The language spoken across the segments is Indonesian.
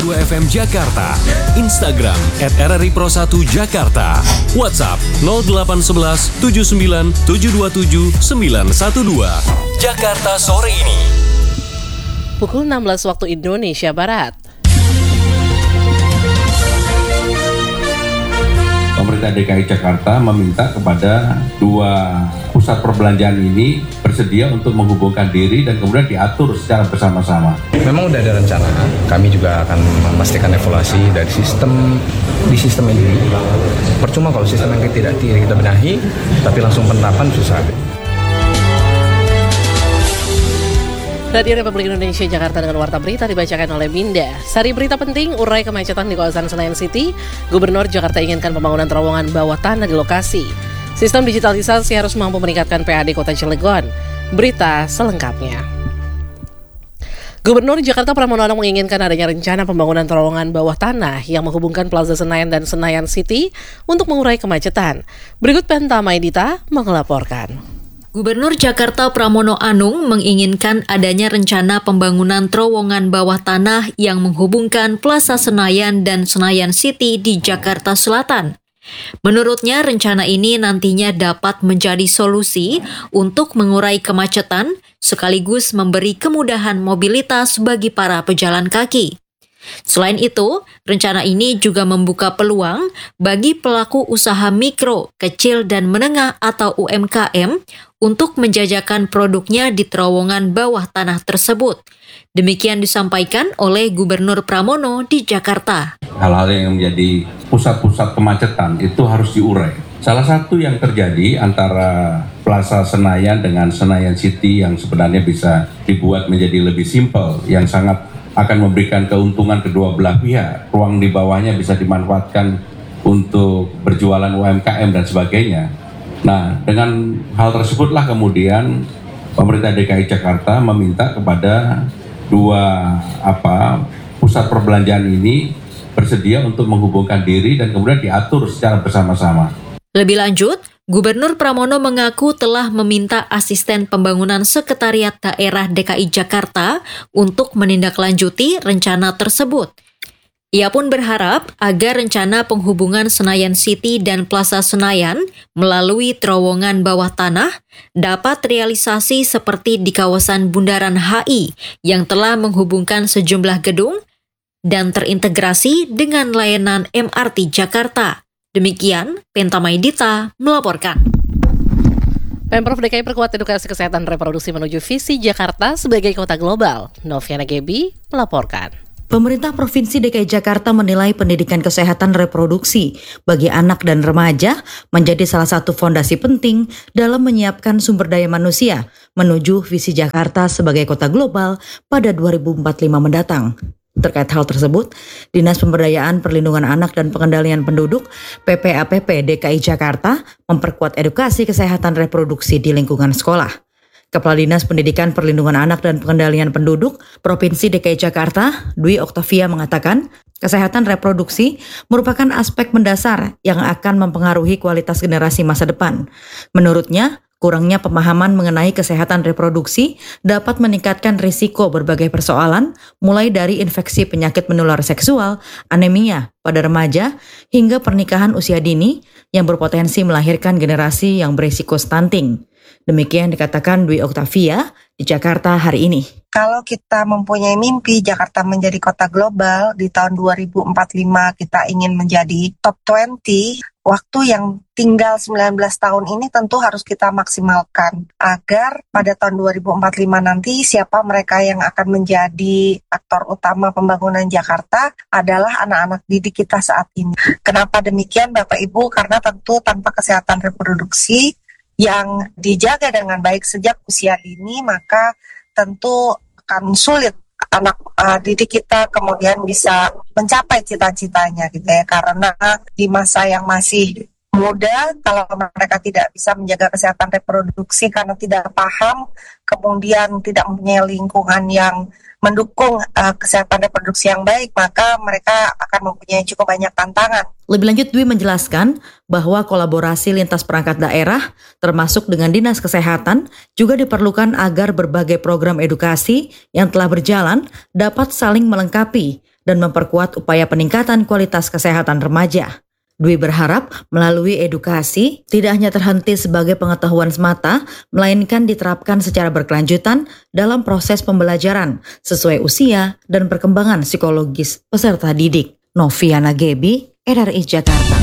102 FM Jakarta, Instagram @RRI Pro 1 Jakarta, WhatsApp 0811 79 727 912. Jakarta sore ini. Pukul 16 waktu Indonesia Barat. Pemerintah DKI Jakarta meminta kepada dua pusat perbelanjaan ini bersedia untuk menghubungkan diri dan kemudian diatur secara bersama-sama. Memang udah ada rencana, kami juga akan memastikan evaluasi dari sistem ini. Percuma kalau sistem yang tidak kita benahi, tapi langsung penerapan susah. Radio Republik Indonesia Jakarta dengan Warta Berita dibacakan oleh Binda. Sari berita penting, urai kemacetan di kawasan Senayan City. Gubernur Jakarta inginkan pembangunan terowongan bawah tanah di lokasi. Sistem digitalisasi harus mampu meningkatkan PAD Kota Cilegon. Berita selengkapnya. Gubernur Jakarta Pramono Anung menginginkan adanya rencana pembangunan terowongan bawah tanah yang menghubungkan Plaza Senayan dan Senayan City untuk mengurai kemacetan. Berikut Penta Maidita melaporkan. Gubernur Jakarta Pramono Anung menginginkan adanya rencana pembangunan terowongan bawah tanah yang menghubungkan Plaza Senayan dan Senayan City di Jakarta Selatan. Menurutnya, rencana ini nantinya dapat menjadi solusi untuk mengurai kemacetan sekaligus memberi kemudahan mobilitas bagi para pejalan kaki. Selain itu, rencana ini juga membuka peluang bagi pelaku usaha mikro, kecil, dan menengah atau UMKM untuk menjajakan produknya di terowongan bawah tanah tersebut. Demikian disampaikan oleh Gubernur Pramono di Jakarta. Hal-hal yang menjadi pusat-pusat kemacetan itu harus diurai. Salah satu yang terjadi antara Plaza Senayan dengan Senayan City yang sebenarnya bisa dibuat menjadi lebih simpel, yang sangat akan memberikan keuntungan kedua belah pihak. Ruang di bawahnya bisa dimanfaatkan untuk berjualan UMKM dan sebagainya. Nah, dengan hal tersebutlah kemudian pemerintah DKI Jakarta meminta kepada dua pusat perbelanjaan ini bersedia untuk menghubungkan diri dan kemudian diatur secara bersama-sama. Lebih lanjut, Gubernur Pramono mengaku telah meminta asisten pembangunan Sekretariat Daerah DKI Jakarta untuk menindaklanjuti rencana tersebut. Ia pun berharap agar rencana penghubungan Senayan City dan Plaza Senayan melalui terowongan bawah tanah dapat realisasi seperti di kawasan Bundaran HI yang telah menghubungkan sejumlah gedung dan terintegrasi dengan layanan MRT Jakarta. Demikian, Penta Maidita melaporkan. Pemprov DKI perkuat edukasi kesehatan reproduksi menuju visi Jakarta sebagai kota global. Noviana Gebi melaporkan. Pemerintah Provinsi DKI Jakarta menilai pendidikan kesehatan reproduksi bagi anak dan remaja menjadi salah satu fondasi penting dalam menyiapkan sumber daya manusia menuju visi Jakarta sebagai kota global pada 2045 mendatang. Terkait hal tersebut, Dinas Pemberdayaan Perlindungan Anak dan Pengendalian Penduduk PPAPP DKI Jakarta memperkuat edukasi kesehatan reproduksi di lingkungan sekolah. Kepala Dinas Pendidikan Perlindungan Anak dan Pengendalian Penduduk Provinsi DKI Jakarta, Dwi Oktavia mengatakan, kesehatan reproduksi merupakan aspek mendasar yang akan mempengaruhi kualitas generasi masa depan. Menurutnya, kurangnya pemahaman mengenai kesehatan reproduksi dapat meningkatkan risiko berbagai persoalan, mulai dari infeksi penyakit menular seksual, anemia pada remaja, hingga pernikahan usia dini yang berpotensi melahirkan generasi yang berisiko stunting. Demikian dikatakan Dwi Oktavia di Jakarta hari ini. Kalau kita mempunyai mimpi Jakarta menjadi kota global di tahun 2045, kita ingin menjadi top 20, waktu yang tinggal 19 tahun ini tentu harus kita maksimalkan agar pada tahun 2045 nanti siapa mereka yang akan menjadi aktor utama pembangunan Jakarta adalah anak-anak didik kita saat ini. Kenapa demikian Bapak Ibu? Karena tentu tanpa kesehatan reproduksi yang dijaga dengan baik sejak usia dini, maka tentu akan sulit anak didik kita kemudian bisa mencapai cita-citanya gitu ya, karena di masa yang masih muda kalau mereka tidak bisa menjaga kesehatan reproduksi karena tidak paham, kemudian tidak mempunyai lingkungan yang mendukung kesehatan reproduksi yang baik, maka mereka akan mempunyai cukup banyak tantangan. Lebih lanjut, Dwi menjelaskan bahwa kolaborasi lintas perangkat daerah, termasuk dengan Dinas Kesehatan, juga diperlukan agar berbagai program edukasi yang telah berjalan dapat saling melengkapi dan memperkuat upaya peningkatan kualitas kesehatan remaja. Dwi berharap melalui edukasi tidak hanya terhenti sebagai pengetahuan semata, melainkan diterapkan secara berkelanjutan dalam proses pembelajaran sesuai usia dan perkembangan psikologis peserta didik. Noviana Gebi, RRI Jakarta.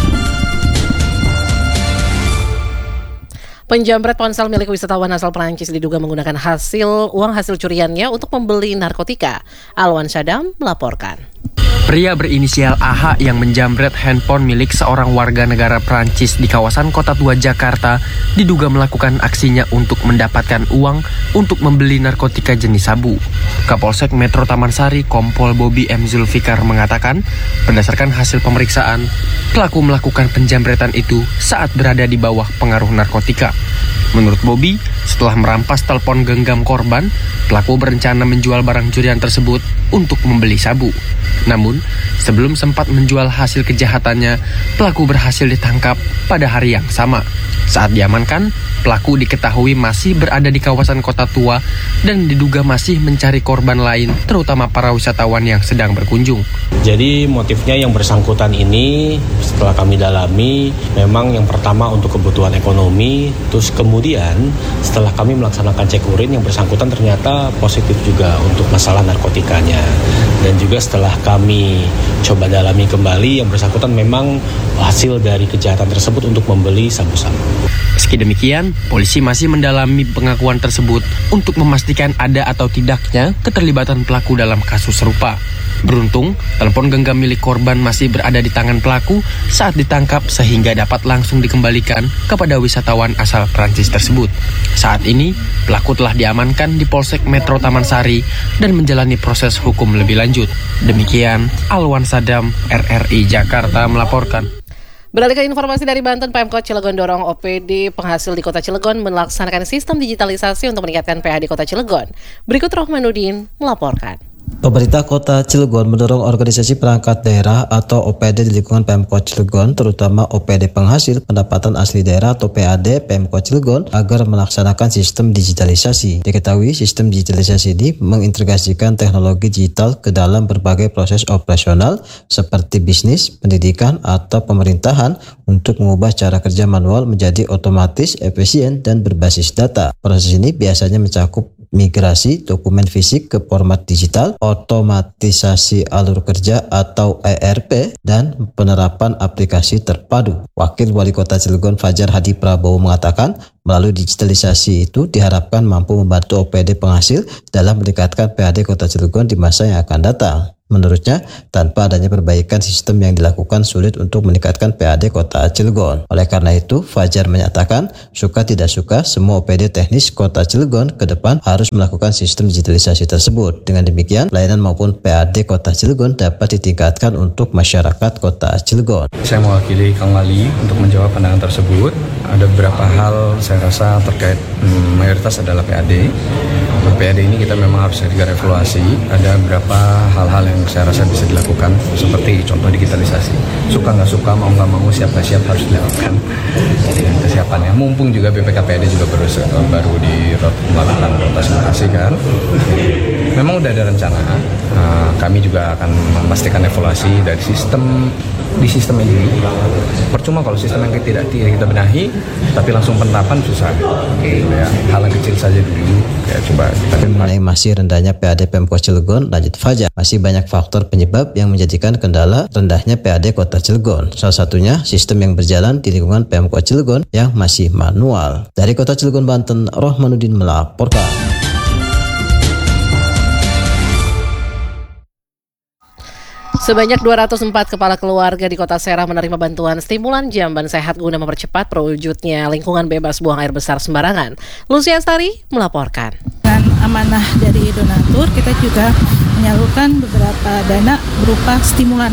Penjamret ponsel milik wisatawan asal Prancis diduga menggunakan uang hasil curiannya untuk membeli narkotika. Alwan Sadam melaporkan. Pria berinisial AH yang menjamret handphone milik seorang warga negara Prancis di kawasan Kota Tua Jakarta diduga melakukan aksinya untuk mendapatkan uang untuk membeli narkotika jenis sabu. Kapolsek Metro Taman Sari Kompol Bobi M. Zulfikar mengatakan, berdasarkan hasil pemeriksaan, pelaku melakukan penjamretan itu saat berada di bawah pengaruh narkotika. Menurut Bobi, setelah merampas telepon genggam korban, pelaku berencana menjual barang curian tersebut untuk membeli sabu. Namun, sebelum sempat menjual hasil kejahatannya, pelaku berhasil ditangkap pada hari yang sama. Saat diamankan, pelaku diketahui masih berada di kawasan Kota Tua dan diduga masih mencari korban lain, terutama para wisatawan yang sedang berkunjung. Jadi motifnya yang bersangkutan ini setelah kami dalami memang yang pertama untuk kebutuhan ekonomi, terus kemudian setelah kami melaksanakan cek urin yang bersangkutan ternyata positif juga untuk masalah narkotikanya. Dan juga setelah kami coba dalami kembali yang bersangkutan memang hasil dari kejahatan tersebut untuk membeli sabu-sabu. Meski demikian, polisi masih mendalami pengakuan tersebut untuk memastikan ada atau tidaknya keterlibatan pelaku dalam kasus serupa. Beruntung, telepon genggam milik korban masih berada di tangan pelaku saat ditangkap sehingga dapat langsung dikembalikan kepada wisatawan asal Prancis tersebut. Saat ini, pelaku telah diamankan di Polsek Metro Taman Sari dan menjalani proses hukum lebih lanjut. Demikian, Alwan Sadam, RRI Jakarta melaporkan. Beralih ke informasi dari Banten, Pemkot Cilegon dorong OPD penghasil di Kota Cilegon melaksanakan sistem digitalisasi untuk meningkatkan PAD Kota Cilegon. Berikut Rohmanuddin melaporkan. Pemerintah Kota Cilegon mendorong organisasi perangkat daerah atau OPD di lingkungan Pemkot Cilegon, terutama OPD penghasil pendapatan asli daerah atau PAD Pemkot Cilegon, agar melaksanakan sistem digitalisasi. Diketahui sistem digitalisasi ini mengintegrasikan teknologi digital ke dalam berbagai proses operasional seperti bisnis, pendidikan, atau pemerintahan untuk mengubah cara kerja manual menjadi otomatis, efisien, dan berbasis data. Proses ini biasanya mencakup migrasi dokumen fisik ke format digital, otomatisasi alur kerja atau ERP, dan penerapan aplikasi terpadu. Wakil Wali Kota Cilegon Fajar Hadi Prabowo mengatakan, melalui digitalisasi itu diharapkan mampu membantu OPD penghasil dalam meningkatkan PAD Kota Cilegon di masa yang akan datang. Menurutnya, tanpa adanya perbaikan sistem yang dilakukan sulit untuk meningkatkan PAD Kota Cilegon. Oleh karena itu, Fajar menyatakan, suka tidak suka, semua OPD teknis Kota Cilegon ke depan harus melakukan sistem digitalisasi tersebut. Dengan demikian, pelayanan maupun PAD Kota Cilegon dapat ditingkatkan untuk masyarakat Kota Cilegon. Saya mewakili Kang Wali untuk menjawab pandangan tersebut. Ada beberapa hal saya rasa terkait mayoritas adalah PAD. PAD ini kita memang harus juga evaluasi. Ada beberapa hal-hal yang saya rasa bisa dilakukan, seperti contoh digitalisasi. Suka nggak suka, mau nggak mau, siap nggak siap harus dilakukan. Dan kesiapannya, mumpung juga BPKPAD juga baru melakukan rotasi kan. Memang udah ada rencana. Kami juga akan memastikan evaluasi dari di sistem ini. Percuma kalau sistem yang tidak kita benahi, tapi langsung penerapan susah. Ya, hal yang kecil saja dulu. Ya, coba kita mengenai masih rendahnya PAD Pemkot Cilegon, lanjut Fajar. Masih banyak faktor penyebab yang menjadikan kendala rendahnya PAD Kota Cilegon. Salah satunya sistem yang berjalan di lingkungan Pemkot Cilegon yang masih manual. Dari Kota Cilegon, Banten, Rohmanuddin melaporkan. Sebanyak 204 kepala keluarga di Kota Serang menerima bantuan stimulan jamban sehat guna mempercepat terwujudnya lingkungan bebas buang air besar sembarangan. Lucia Astari melaporkan. Dengan amanah dari donatur, kita juga menyalurkan beberapa dana berupa stimulan.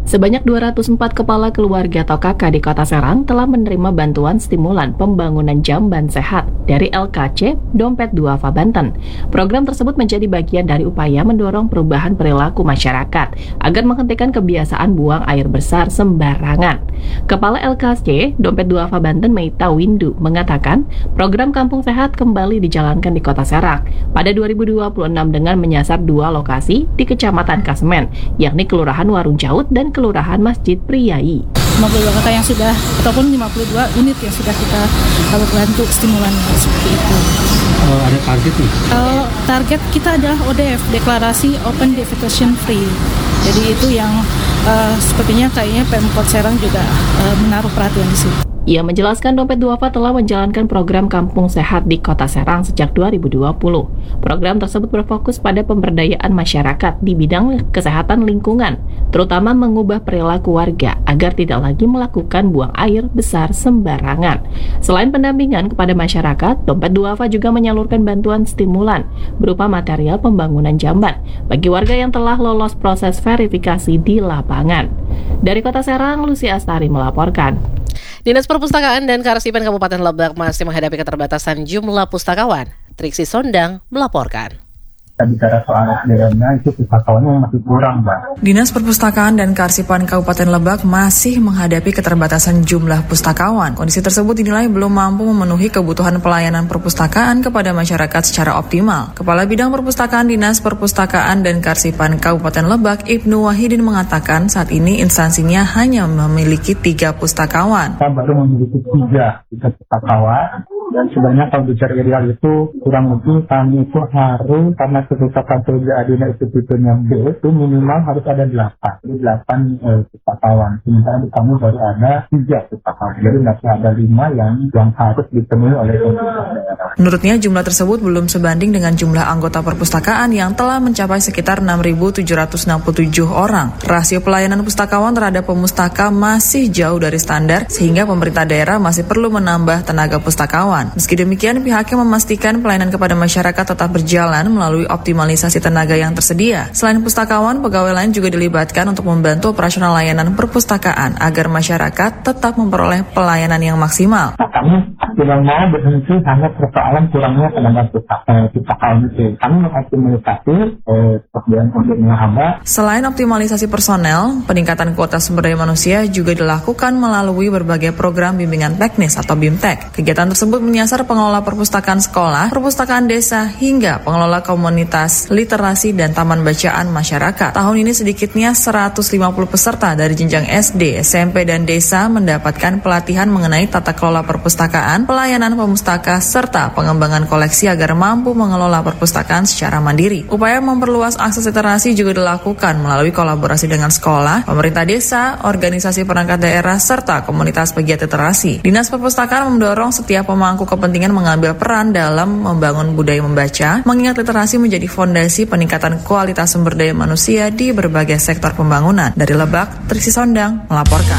Sebanyak 204 kepala keluarga atau KK di Kota Serang telah menerima bantuan stimulan pembangunan jamban sehat dari LKC Dompet Duafa Banten. Program tersebut menjadi bagian dari upaya mendorong perubahan perilaku masyarakat agar menghentikan kebiasaan buang air besar sembarangan. Kepala LKC Dompet Duafa Banten Meita Windu mengatakan program Kampung Sehat kembali dijalankan di Kota Serang pada 2026 dengan menyasar 2 lokasi di Kecamatan Kasemen, yakni Kelurahan Warung Jaut dan Kelurahan Masjid Priai. 52 kakak yang sudah, ataupun 52 unit yang sudah kita bantu stimulan seperti itu. Ada target nih? Target kita adalah ODF, Deklarasi Open Defecation Free. Jadi itu yang sepertinya kayaknya Pemkot Serang juga menaruh perhatian di situ. Ia menjelaskan Dompet Duafa telah menjalankan program Kampung Sehat di Kota Serang sejak 2020. Program tersebut berfokus pada pemberdayaan masyarakat di bidang kesehatan lingkungan, terutama mengubah perilaku warga agar tidak lagi melakukan buang air besar sembarangan. Selain pendampingan kepada masyarakat, Dompet Duafa juga menyalurkan bantuan stimulan berupa material pembangunan jamban bagi warga yang telah lolos proses verifikasi di lapangan. Dari Kota Serang, Lucy Astari melaporkan. Dinas Perpustakaan dan Kearsipan Kabupaten Lebak masih menghadapi keterbatasan jumlah pustakawan. Triksi Sondang melaporkan. Kita bicara soal SDM-nya, itu pustakawannya masih kurang, Mbak. Dinas Perpustakaan dan Kearsipan Kabupaten Lebak masih menghadapi keterbatasan jumlah pustakawan. Kondisi tersebut dinilai belum mampu memenuhi kebutuhan pelayanan perpustakaan kepada masyarakat secara optimal. Kepala Bidang Perpustakaan Dinas Perpustakaan dan Kearsipan Kabupaten Lebak, Ibnu Wahidin mengatakan saat ini instansinya hanya memiliki 3 pustakawan. Kita baru memiliki 3 pustakawan. Dan sebenarnya kalau bicara ideal itu kurang lebih kami itu harus, karena kepustakaan Adina itu tipenya B, itu minimal harus ada 8. Jadi 8 pustakawan. Sementara di kami baru ada 3 pustakawan. Jadi masih ada 5 yang harus dipenuhi oleh pemerintah daerah. Menurutnya jumlah tersebut belum sebanding dengan jumlah anggota perpustakaan yang telah mencapai sekitar 6.767 orang. Rasio pelayanan pustakawan terhadap pemustaka masih jauh dari standar sehingga pemerintah daerah masih perlu menambah tenaga pustakawan. Meski demikian, pihaknya memastikan pelayanan kepada masyarakat tetap berjalan melalui optimalisasi tenaga yang tersedia. Selain pustakawan, pegawai lain juga dilibatkan untuk membantu operasional layanan perpustakaan agar masyarakat tetap memperoleh pelayanan yang maksimal. Kami tidak mau berhenti hanya persoalan kurangnya tenaga pustakawan itu. Kami mengoptimalisasi pekerjaan hamba. Selain optimalisasi personel, peningkatan kuota sumber daya manusia juga dilakukan melalui berbagai program bimbingan teknis atau BIMTEK. Kegiatan tersebut menyasar pengelola perpustakaan sekolah, perpustakaan desa, hingga pengelola komunitas literasi dan taman bacaan masyarakat. Tahun ini sedikitnya 150 peserta dari jenjang SD, SMP, dan desa mendapatkan pelatihan mengenai tata kelola perpustakaan, pelayanan pemustaka, serta pengembangan koleksi agar mampu mengelola perpustakaan secara mandiri. Upaya memperluas akses literasi juga dilakukan melalui kolaborasi dengan sekolah, pemerintah desa, organisasi perangkat daerah, serta komunitas pegiat literasi. Dinas Perpustakaan mendorong setiap pemangku kepentingan mengambil peran dalam membangun budaya membaca, mengingat literasi menjadi fondasi peningkatan kualitas sumber daya manusia di berbagai sektor pembangunan. Dari Lebak, Triksi Sondang melaporkan.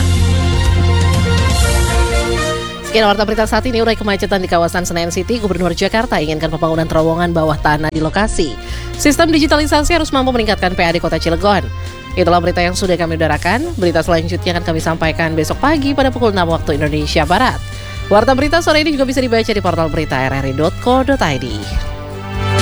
Sekian warta berita saat ini. Urai kemacetan di kawasan Senayan City, Gubernur Jakarta inginkan pembangunan terowongan bawah tanah di lokasi. Sistem digitalisasi harus mampu meningkatkan PAD Kota Cilegon. Itulah berita yang sudah kami udarakan. Berita selanjutnya akan kami sampaikan besok pagi pada pukul 6 waktu Indonesia Barat. Warta berita sore ini juga bisa dibaca di portal berita rri.co.id.